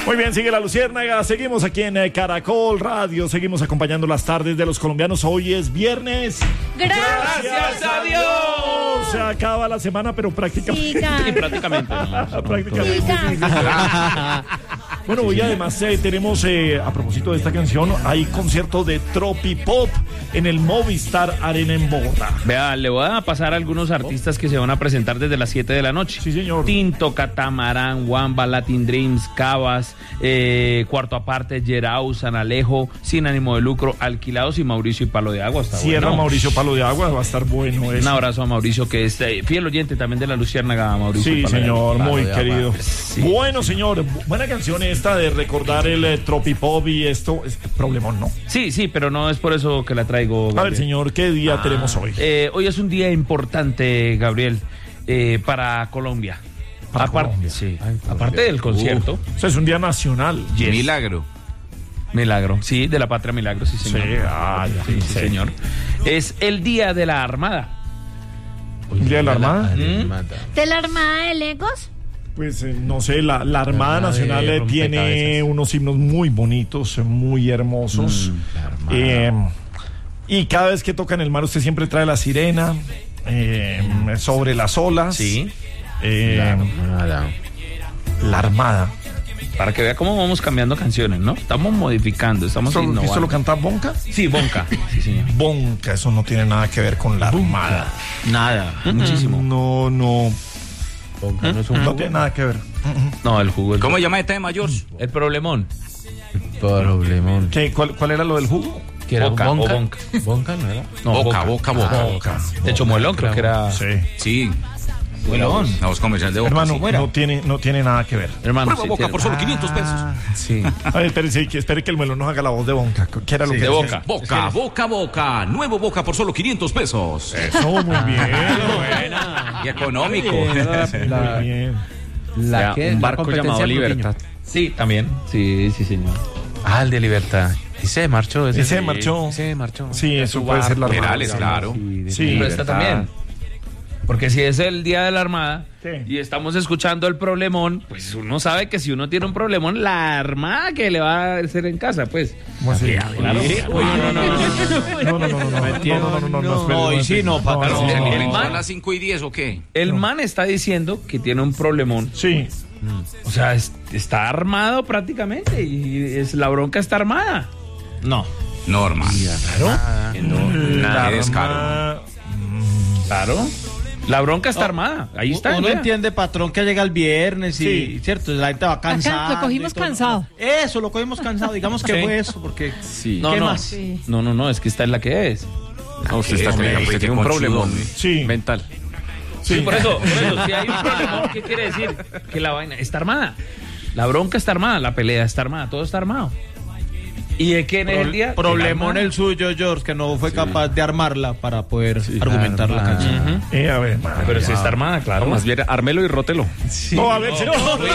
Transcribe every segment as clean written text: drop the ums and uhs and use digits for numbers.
Muy bien, sigue la Luciérnaga, seguimos aquí en Caracol Radio, seguimos acompañando las tardes de los colombianos. Hoy es viernes. ¡Gracias a Dios! Se acaba la semana, pero prácticamente. Sí, prácticamente. No, prácticamente. Bueno, hoy además tenemos, a propósito de esta canción, hay concierto de Tropipop en el Movistar Arena en Bogotá. Vea, le voy a pasar a algunos artistas que se van a presentar desde las 7 de la noche. Sí, señor. Tinto, Catamarán, Wamba, Latin Dreams, Cabas, Cuarto Aparte, Yerau, San Alejo, Sin Ánimo de Lucro, Alquilados y Mauricio y Palo de Agua. Cierra bueno. Mauricio Palo de Agua, va a estar bueno eso. Un abrazo a Mauricio, que es fiel oyente también de la Luciérnaga, Mauricio. Sí, Palo señor, Palo muy de querido. Agua. Sí. Bueno, señor, buena canción esta de recordar el Tropipop y esto, es problemón, ¿no? Sí, pero no es por eso que la traigo, Gabriel. A ver, señor, ¿qué día tenemos hoy? Hoy es un día importante, Gabriel, para Colombia. Colombia. Sí. Aparte del concierto. O sea, es un día nacional. Yes. Milagro, sí, de la patria Milagro, sí, señor. Sí, Sí, señor. Es el día de la Armada. ¿El día de la Armada? ¿De la Armada de Legos? Pues no sé, la Armada Nacional tiene unos himnos muy bonitos, muy hermosos. Y cada vez que toca en el mar, usted siempre trae la sirena, sobre las olas. Sí. La Armada. Para que vea cómo vamos cambiando canciones, ¿no? Estamos modificando, estamos innovando. ¿Esto lo canta Bonca? Sí, Bonca. Sí, señor. Bonca, eso no tiene nada que ver con la Armada. Nada, muchísimo. No. Bonca no tiene nada que ver. No, el jugo. ¿Cómo se llama este tema, George? El problemón. ¿Cuál era lo del jugo? Que era Boca. ¿Bonca no era? No, Boca. De hecho, Muelón creo que era. Sí. Muelón. La voz comercial de Boca. Hermano, sí. no tiene nada que ver. Hermano, Prueba Boca por solo 500 pesos. Sí. A ver, espere que el Muelón nos haga la voz de Bonca. ¿Qué era lo que de decía? Boca. Boca. Nuevo Boca por solo 500 pesos. Eso, muy bien. Y económico. Muy bien. Un barco llamado Libertad. Sí, también. Sí, señor. El de Libertad. Y se marchó. Se marchó. Sí, eso puede ser la Armada. Generales, claro. Sí. Pero esta también. Porque si es el día de la Armada y estamos escuchando el problemón, pues uno sabe que si uno tiene un problemón, la Armada que le va a hacer en casa, pues. ¿Cómo así? No, y sí, no, patrón. ¿El man a las 5:10 o qué? El man está diciendo que tiene un problemón. Sí. O sea, está armado prácticamente y la bronca está armada. No. Normal. Claro. Qué descaro. Claro. La bronca está armada. Ahí está. Uno entiende, patrón, que llega el viernes y, ¿cierto? La gente va cansada. Lo cogimos cansado. Eso, lo cogimos cansado. Digamos que fue eso, porque... Sí. ¿Qué No, más? Sí. No, es que esta es la que es. Usted tiene un problema Sí. mental. Sí, por eso, si hay un problema, ¿qué quiere decir? Que la vaina está armada. La bronca está armada, la pelea está armada, todo está armado. ¿Y de quién es el día? Problemón el suyo, George, que no fue capaz de armarla para poder argumentar la canción. A ver, Pero si está armada, claro. Más bien, ármelo y rótelo. No, a ver, señor.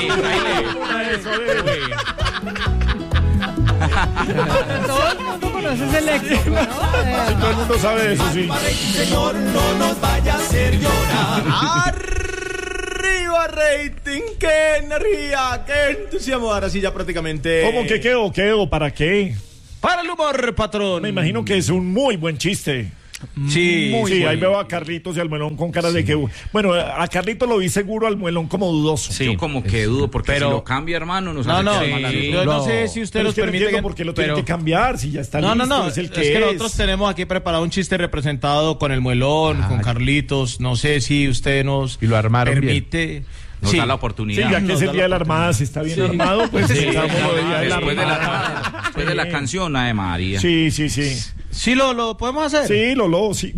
Todo el mundo conoce ese léxico, ¿no? Todo el mundo sabe eso, sí. Señor, no nos vaya a hacer llorar. ¡Arriba, rating! ¡Qué energía! ¡Qué entusiasmo! Ahora sí, ya prácticamente... ¿Cómo que qué o para qué? Para el humor, patrón. Me imagino que es un muy buen chiste. Sí, Ahí veo a Carlitos y al Muelón con cara de que... Bueno, a Carlitos lo vi seguro, al Muelón como dudoso. Sí. Yo como que dudo, porque Pero- si lo cambia, hermano, nos No, hace no, quedar mal a nosotros. yo no sé si usted Pero nos es que no permite... entiendo por qué lo tienen que cambiar, si ya está No, listo, es el que es que nosotros tenemos aquí preparado un chiste representado con el Muelón, con Carlitos. No sé si usted nos Y lo armaron permite... Nos Sí. da la Sí, oportunidad. ya que es el día de la Armada, si está bien armado, pues empezamos lo de día de la Después de Armada. después de la canción, Ave María. Sí. Sí, lo podemos hacer. Sí, Lolo, sí.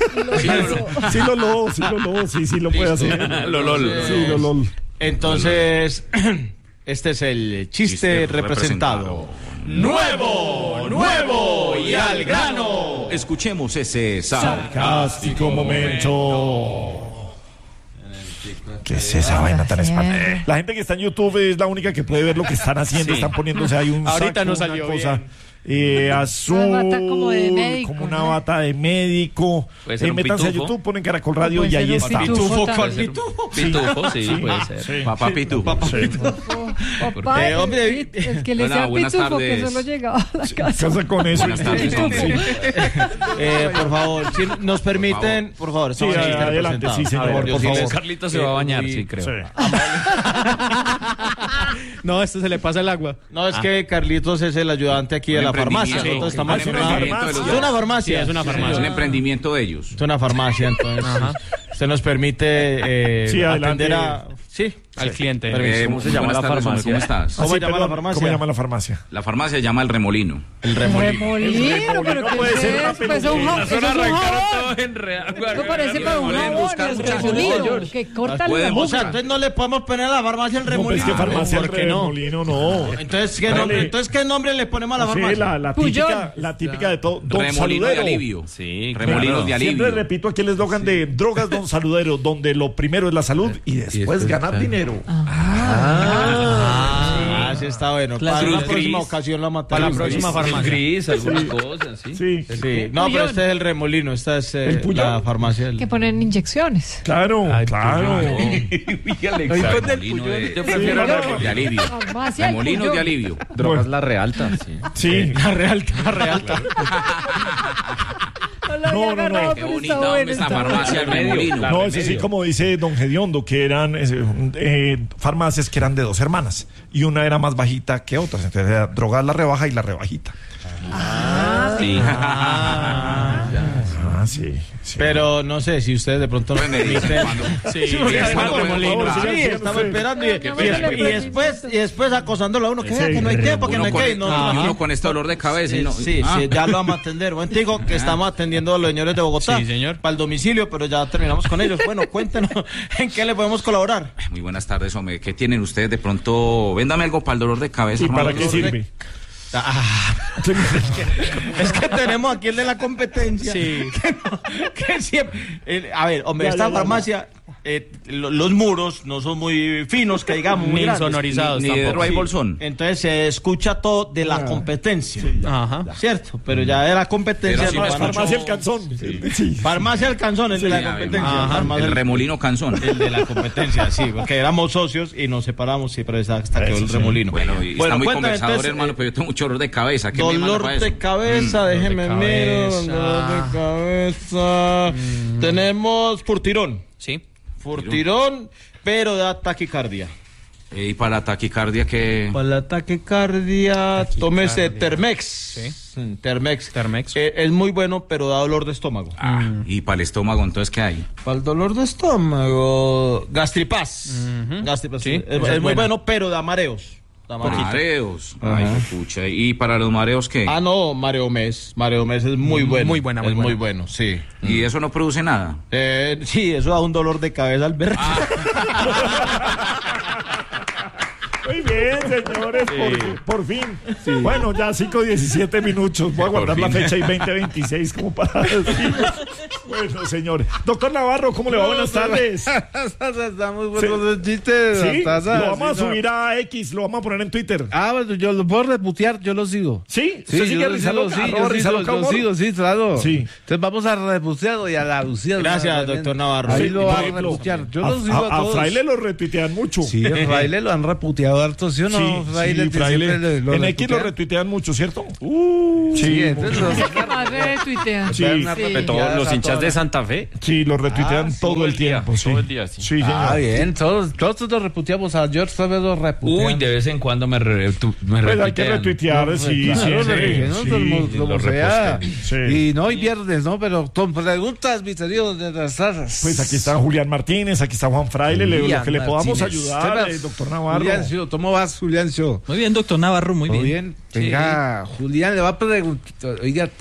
Sí, lo puede hacer. Sí, Lolo. Entonces, este es el chiste representado. ¡Nuevo y al grano! Escuchemos ese Sarcástico momento. ¿Qué es esa vaina tan espantosa? La gente que está en YouTube es la única que puede ver lo que están haciendo. Sí. Están poniéndose ahí un Ahorita saco, no una salió cosa. bien. azul, Una bata como de médico, como una ¿no? bata de médico. Puede ser un Métanse a pitufo. YouTube, ponen Caracol Radio Puede y ser ahí un está. pitufo Pitufo, sí, puede ser. Sí. Papá Pitufo. Papá, hombre, el que le Hola, decía buenas pitufo, que tardes. solo llegaba a la casa. Casa con eso. Buenas tardes, hombre. Por favor, si nos permiten, por favor, Sí, estamos aquí adelante, sí, representados. señor, A ver, yo por sí favor. les- Carlitos se va a bañar, sí, creo. Sí. No, esto se le pasa el agua. No, es que Carlitos es el ayudante aquí de la farmacia. emprendimiento. Nosotros estamos Es en una una farmacia. Es una farmacia. Es una farmacia. Es un emprendimiento de ellos. Es una farmacia, entonces. Usted nos permite Sí, adelante. atender a... Sí. Al cliente. ¿Cómo se llama la farmacia? ¿Cómo estás? ¿Cómo Sí, llama perdón, la farmacia? ¿Cómo llama la farmacia? La farmacia se llama El Remolino. El remolino. Remolino, pero No puede ¿qué ser es? una Pues es un jabón. Nosotros Eso es un arrancaron jabón. todos enredados. Eso parece para un Pueden jabón. buscar El muchas remolino, cosas. que corta Pueden la O sea, boca. entonces no le podemos poner a la farmacia el No, pues remolino. que farmacia ¿por el qué no? Remolino, no. Entonces, ¿qué Dale. nombre, entonces, ¿qué nombre le ponemos a la Sí, farmacia? la Puyol. típica de todo. Don Remolino de Saludero. alivio. Sí, Remolinos de Siempre alivio. repito aquí el eslogan de Drogas Don Saludero, donde lo primero es la salud y después ganar dinero. Ah, sí está bueno. Para Cruz la próxima Gris. ocasión la matamos. Para la próxima farmacia. Gris, algunas cosas, sí. Sí, Sí, no, pero este es el remolino, esta es Puyol. la farmacia. Que ponen inyecciones. claro, claro. Remolino de, Yo prefiero de alivio. Farmacia El Remolinos Puyol. de alivio. Bueno, la realta, sí. sí. La realta. No la No, había no, agarrado, no. Qué pero bonita está hombre, bueno. esta está bueno. farmacia El Remolino. No, ese sí, como dice don Gediondo, que eran farmacias que eran de dos hermanas y una era más bajita que otras. Entonces era drogas la rebaja y la rebajita. Sí. Ah, sí. Sí. Pero no sé si ustedes de pronto nos Me dicen permiten. cuando- Sí, porque es cuando algo podemos remolino. hablar. Sí, estamos esperando y después acosándolo a uno, que Sí, vea que no hay tiempo, que no Uno hay con, que. No, uno con este dolor de cabeza y no. Sí, Ah. sí, ya lo vamos a atender. Buen digo que estamos atendiendo a los señores de Bogotá. Sí, señor. Para el domicilio, pero ya terminamos con ellos. Bueno, cuéntenos en qué le podemos colaborar. Muy buenas tardes, hombre. ¿Qué tienen ustedes de pronto? Véndame algo para el dolor de cabeza. ¿Y para hermano. qué sirve? Es que tenemos aquí el de la competencia. Sí. Que siempre. A ver, hombre, Ya, esta ya, ya, farmacia, los muros no son muy finos, que digamos, muy Ni grandes. sonorizados Ni de tampoco. Roy Bolsón. Entonces se escucha todo de la competencia. Ajá. ¿Cierto? Pero ya de la competencia. Pero si no no es van a- Farmacia El Canzón. Sí. Farmacia El Canzón, el de la Sí, competencia. ajá, Farmacia el remolino canzón. El de la competencia, sí, porque éramos socios y nos separamos, sí, pero hasta quedó el sí. remolino. Bueno, y está muy cuéntame, conversador, entonces, hermano, pero yo tengo mucho dolor de cabeza. ¿Qué me manda dolor para eso? de cabeza, déjeme de mirar, cabeza. dolor de cabeza. Tenemos Furtirón. Sí. Furtirón, pero da taquicardia. Y para la taquicardia que... Para la taquicardia, tómese Termex. Termex. Termex. Es muy bueno, pero da dolor de estómago. Y para el estómago, entonces, ¿qué hay? Para el dolor de estómago, Gastripaz. Gastripaz, Sí, es esa es muy buena. bueno, pero da mareos. Da mareos. Mareos. Ay, pucha. ¿Y para los mareos qué? Ah, no, Mareomés. Mareomés es muy bueno. Muy buena, muy Es buena. muy bueno, sí. ¿Y eso no produce nada? Sí, eso da un dolor de cabeza al ver. Muy bien, señores, por fin. Bueno, ya 5:17 minutos. Voy a guardar la fecha y 20:26 como para decir. Bueno, señores. Doctor Navarro, ¿cómo le va? Buenas tardes. Está muy bueno los chistes. Sí, la taza, lo vamos a sí, no. subir a X, lo vamos a poner en Twitter. Ah, bueno, yo lo puedo reputear, yo lo sigo. ¿Sí? Sí, ¿Usted sigue yo a lo Risa sigo, Loca? sí, Arroba yo Risa Loca lo Humor. sigo, sí, claro. Sí. Entonces vamos a reputearlo y a la Lucía. Gracias, doctor Navarro. Ahí Sí, lo por van a ejemplo, reputear. Yo lo sigo a A todos. Fraile lo retuitean mucho. Sí, a Fraile lo han reputeado harto, ¿sí o no? Sí, Fraile, sí, que Fraile. siempre lo En X lo reputean. retuitean mucho, ¿cierto? Sí, entonces los ¿Qué más retuitean? Sí. Todos los hinchas de Santa Fe. Sí, lo retuitean Ah, sí, todo el tiempo. Sí, todo el día, sí. Sí, Ah, señor. bien, todos lo reputeamos. A George Soros lo reputean. Uy, de vez en cuando me Pues hay que retuitean. retuitear, sí, Claro, sí, como sí. sea. Sí. Y no, y viernes, ¿no? Pero con preguntas, mis queridos de las tazas. Pues aquí está Julián Martínez, aquí está Juan Fraile, lo que le podamos Martínez. ayudar, Sebas, doctor Navarro. Juliancio, ¿cómo vas, Juliancio? Muy bien, doctor Navarro, muy Muy bien. bien. Venga, Julián le va a preguntar. Oiga,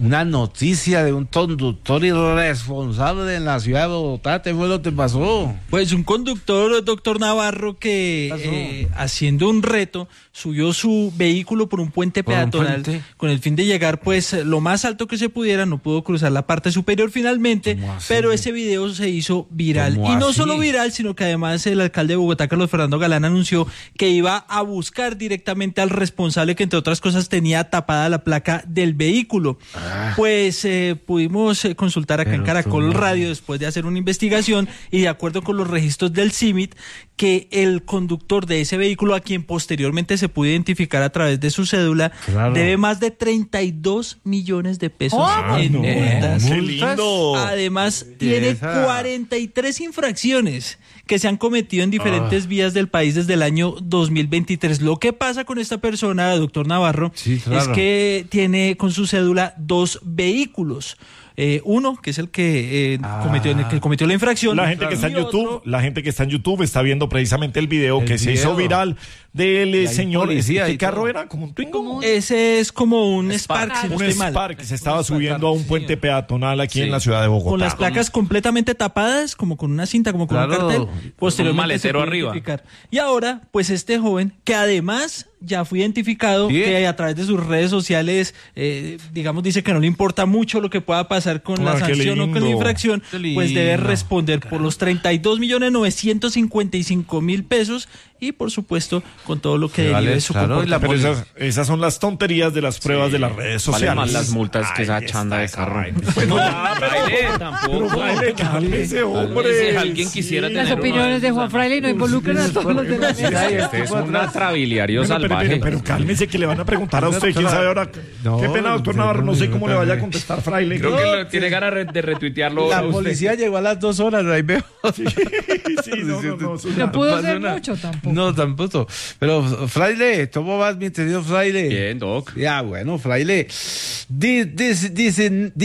una noticia de un conductor irresponsable en la ciudad de Bogotá. ¿Qué fue lo que pasó? Pues un conductor, doctor Navarro, que haciendo un reto subió su vehículo por un puente peatonal con el fin de llegar pues lo más alto que se pudiera, no pudo cruzar la parte superior finalmente, pero ese video se hizo viral. Y no solo viral, sino que además el alcalde de Bogotá, Carlos Fernando Galán, anunció que iba a buscar directamente al responsable, que entre otras cosas tenía tapada la placa del vehículo. Pues pudimos consultar acá en Caracol Radio después de hacer una investigación y de acuerdo con los registros del CIMIT, que el conductor de ese vehículo, a quien posteriormente se pudo identificar a través de su cédula, debe más de 32 millones de pesos en multas. ¡Qué lindo! Además, tiene 43 infracciones que se han cometido en diferentes vías del país desde el año 2023. Lo que pasa con esta persona, doctor Navarro, es que tiene con su cédula 2 vehículos. Uno, que es el que cometió la infracción. La gente que está en YouTube, está viendo precisamente el video que se hizo viral del señor. ¿Qué carro era? ¿Como un Twingo? Ese es como un Spark, si no estoy mal. Un Spark que se estaba subiendo a un puente peatonal aquí en la ciudad de Bogotá. Con las placas completamente tapadas, como con una cinta, como con un cartel. Posteriormente un maletero arriba. Y ahora, pues este joven, que además ya fue identificado, que a través de sus redes sociales, digamos, dice que no le importa mucho lo que pueda pasar con la sanción o con la infracción, pues debe responder por los 32.955.000 pesos y, por supuesto, con todo lo que derive de su comportamiento. Pero esas son las tonterías de las pruebas de las redes sociales. Vale más las multas que esa chanda de carro. Bueno, Fraile, tampoco. Fraile, cálmese, hombre. Si alguien quisiera tener las opiniones de Juan Fraile no involucran a todos los de la mesa. Este es un atrabiliario salvaje. Pero cálmese, que le van a preguntar a usted. ¿Quién sabe ahora? Qué pena, doctor Navarro. No sé cómo le vaya a contestar Fraile. Creo que tiene ganas de retuitearlo. La policía llegó a las 2 horas, ahí veo. No pudo ser mucho tampoco. No, tampoco. Pero, Fraile, ¿cómo vas, mi querido Fraile? Bien, Doc. Ya, bueno, Fraile. Dicen,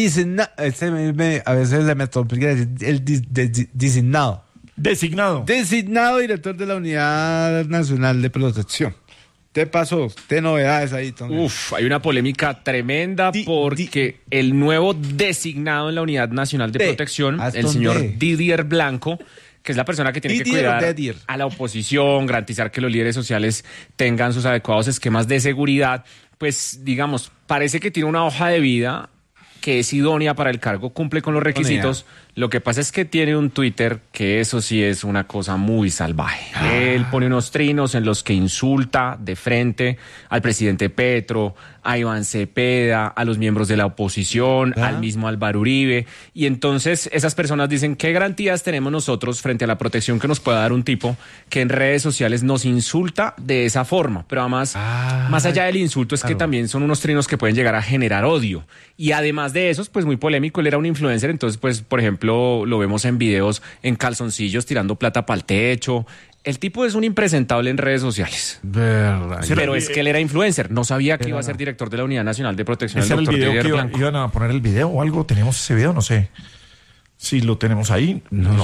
a veces le me complica decir el designado. Designado director de la Unidad Nacional de Protección. ¿Qué pasó? ¿Qué novedades ahí, Tony? Hay una polémica tremenda porque el nuevo designado en la Unidad Nacional de Protección, el señor Didier Blanco, que es la persona que tiene que cuidar a la oposición, garantizar que los líderes sociales tengan sus adecuados esquemas de seguridad, pues digamos, parece que tiene una hoja de vida que es idónea para el cargo, cumple con los requisitos. Lo que pasa es que tiene un Twitter que eso sí es una cosa muy salvaje. Él pone unos trinos en los que insulta de frente al presidente Petro, a Iván Cepeda, a los miembros de la oposición, al mismo Álvaro Uribe. Y entonces esas personas dicen, ¿qué garantías tenemos nosotros frente a la protección que nos pueda dar un tipo que en redes sociales nos insulta de esa forma? Pero además, más allá del insulto, es que también son unos trinos que pueden llegar a generar odio. Y además de eso, pues muy polémico, él era un influencer, entonces pues, por ejemplo, lo vemos en videos en calzoncillos tirando plata para el techo. El tipo es un impresentable en redes sociales. Verdad. Pero es que él era influencer. No sabía que iba a ser director de la Unidad Nacional de Protección. ¿Ese era el video que iban a poner el video o algo? ¿Tenemos ese video? No sé. Si lo tenemos ahí.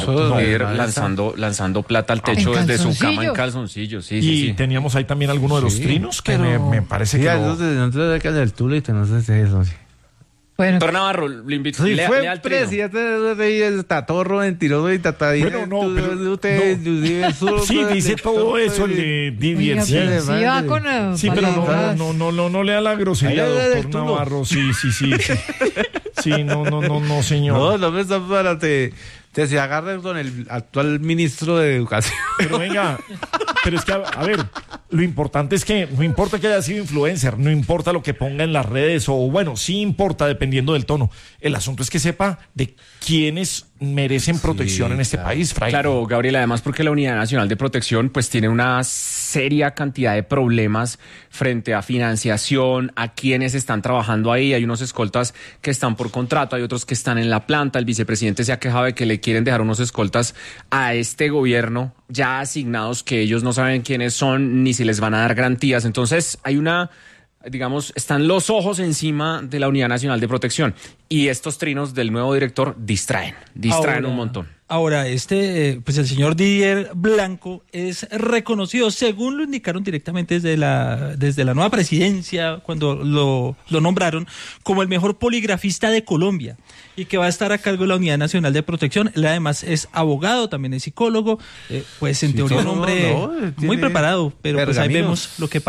Lanzando plata al techo desde su cama en calzoncillos. Sí. Teníamos ahí también alguno de los trinos que me parece que no te dejas del tulito, no sé si eso. Bueno, doctor Navarro, lo invito. Sí, fue el presidente del tatorro, mentiroso y tatadito. Bueno, no, pero sí, dice todo eso el de Didier. Sí, pero no le da la grosería, doctor Navarro. Sí. Sí, no, señor. No me está para te se agarren con el actual ministro de Educación. Pero venga, pero es que, a ver, lo importante es que no importa que haya sido influencer, no importa lo que ponga en las redes, o bueno, sí importa dependiendo del tono. El asunto es que sepa de quiénes merecen protección en este país, Fray. Claro, Gabriel, además porque la Unidad Nacional de Protección pues tiene una seria cantidad de problemas frente a financiación, a quienes están trabajando ahí. Hay unos escoltas que están por contrato, hay otros que están en la planta. El vicepresidente se ha quejado de que le quieren dejar unos escoltas a este gobierno ya asignados que ellos no saben quiénes son ni si les van a dar garantías. Entonces hay están los ojos encima de la Unidad Nacional de Protección y estos trinos del nuevo director distraen un montón. Ahora, pues el señor Didier Blanco es reconocido, según lo indicaron directamente desde la nueva presidencia, cuando lo nombraron, como el mejor poligrafista de Colombia y que va a estar a cargo de la Unidad Nacional de Protección. Él además es abogado, también es psicólogo, pues en teoría un hombre muy preparado, pero pues ahí vemos lo que pasa.